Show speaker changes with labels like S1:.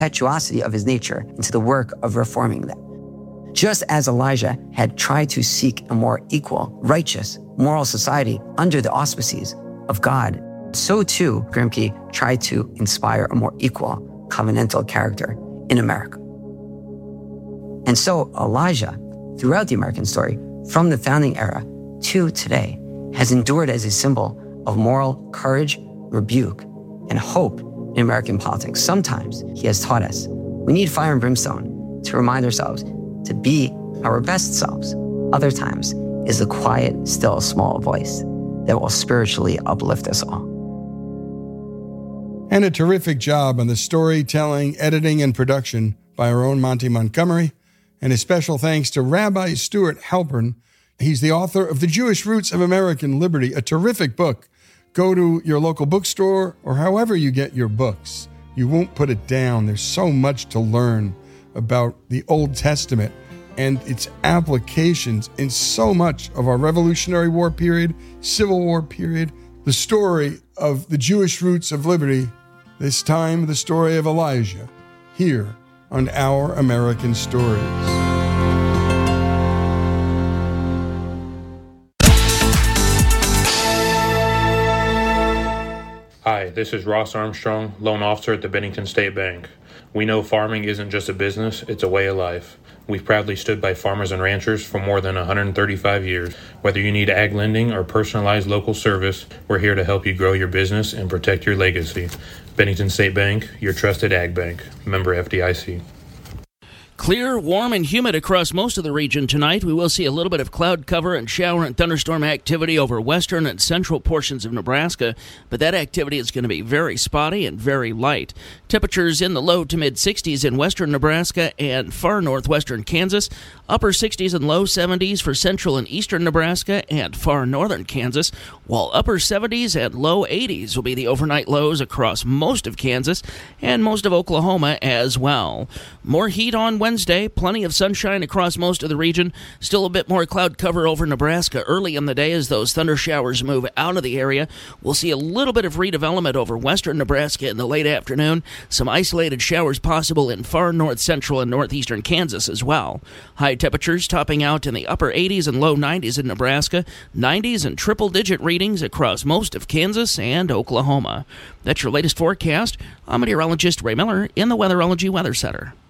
S1: impetuosity of his nature into the work of reforming them. Just as Elijah had tried to seek a more equal, righteous, moral society under the auspices of God, so too Grimke tried to inspire a more equal, covenantal character in America. And so Elijah, throughout the American story, from the founding era to today, has endured as a symbol of moral courage, rebuke, and hope in American politics. Sometimes he has taught us we need fire and brimstone to remind ourselves to be our best selves. Other times is the quiet, still, small voice that will spiritually uplift us all.
S2: And a terrific job on the storytelling, editing, and production by our own Monty Montgomery. And a special thanks to Rabbi Stuart Halpern. He's the author of The Jewish Roots of American Liberty, a terrific book. Go to your local bookstore or however you get your books. You won't put it down. There's so much to learn about the Old Testament and its applications in so much of our Revolutionary War period, Civil War period, the story of the Jewish roots of liberty, this time the story of Elijah, here on Our American Stories.
S3: Hi, this is Ross Armstrong, loan officer at the Bennington State Bank. We know farming isn't just a business, it's a way of life. We've proudly stood by farmers and ranchers for more than 135 years. Whether you need ag lending or personalized local service, we're here to help you grow your business and protect your legacy. Bennington State Bank, your trusted ag bank. Member FDIC.
S4: Clear, warm, and humid across most of the region tonight. We will see a little bit of cloud cover and shower and thunderstorm activity over western and central portions of Nebraska, but that activity is going to be very spotty and very light. Temperatures in the low to mid-60s in western Nebraska and far northwestern Kansas, upper 60s and low 70s for central and eastern Nebraska and far northern Kansas, while upper 70s and low 80s will be the overnight lows across most of Kansas and most of Oklahoma as well. More heat on Wednesday, plenty of sunshine across most of the region, still a bit more cloud cover over Nebraska early in the day as those thunder showers move out of the area. We'll see a little bit of redevelopment over western Nebraska in the late afternoon, some isolated showers possible in far north central and northeastern Kansas as well. High temperatures topping out in the upper 80s and low 90s in Nebraska, 90s and triple-digit readings across most of Kansas and Oklahoma. That's your latest forecast. I'm meteorologist Ray Miller in the Weatherology Weather Center.